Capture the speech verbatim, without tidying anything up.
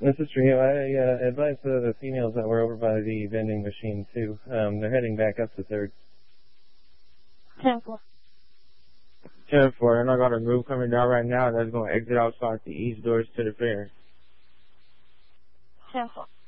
This is Trio. I uh, advised the, the females that were over by the vending machine, too. Um, they're heading back up to third. ten four. ten four, and I got a group coming down right now that's going to exit outside the east doors to the fair. ten four.